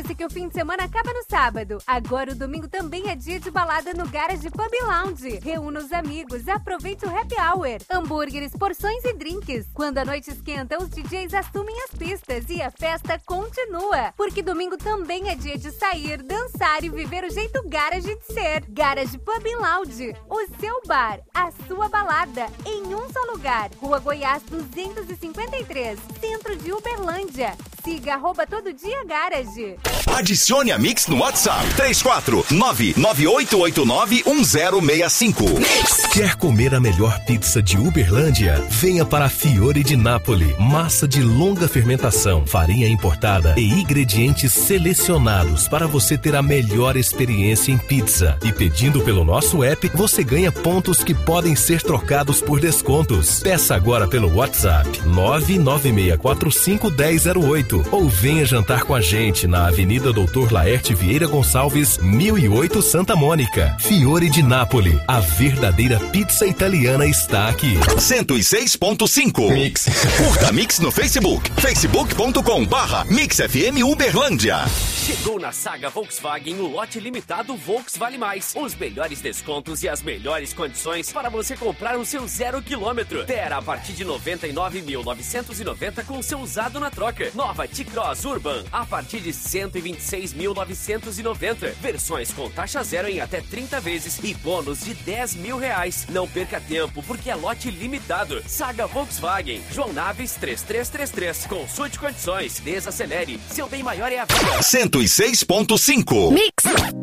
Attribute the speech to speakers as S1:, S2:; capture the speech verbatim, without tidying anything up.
S1: Esquece que o fim de semana acaba no sábado. Agora o domingo também é dia de balada no Garage Pub e Lounge. Reúna os amigos, aproveite o happy hour. Hambúrgueres, porções e drinks. Quando a noite esquenta, os D Js assumem as pistas e a festa continua. Porque domingo também é dia de sair, dançar e viver o jeito Garage de ser. Garage Pub e Lounge, o seu bar, a sua balada, em um só lugar. Rua Goiás duzentos e cinquenta e três, centro de Uberlândia. Siga arroba todo dia Garage.
S2: Adicione a Mix no WhatsApp três quatro nove nove oito oito nove um zero seis cinco.
S3: Quer comer a melhor pizza de Uberlândia? Venha para a Fiore di Napoli. Massa de longa fermentação, farinha importada e ingredientes selecionados para você ter a melhor experiência em pizza. E pedindo pelo nosso app, você ganha pontos que podem ser trocados por descontos. Peça agora pelo WhatsApp nove nove seis quatro cinco um zero zero oito ou venha jantar com a gente na Avenida Doutor Laerte Vieira Gonçalves, mil e oito, Santa Mônica. Fiore di Napoli, a verdadeira pizza italiana está aqui.
S2: cento e seis ponto cinco.
S3: Mix.
S2: Curta Mix no Facebook, facebook ponto com barra Mix F M Uberlândia.
S4: Chegou na Saga Volkswagen o lote limitado Volks Vale Mais. Os melhores descontos e as melhores condições para você comprar o seu zero quilômetro. Terra a partir de noventa e nove mil novecentos e noventa com seu usado na troca. Nova T-Cross Urban a partir de cento e vinte e seis mil novecentos e noventa. Versões com taxa zero em até trinta vezes e bônus de dez mil reais. Não perca tempo porque é lote limitado. Saga Volkswagen. João Naves três três três três. Consulte condições. Desacelere. Seu bem maior é a vida.
S2: cento e seis ponto cinco.
S1: Mix.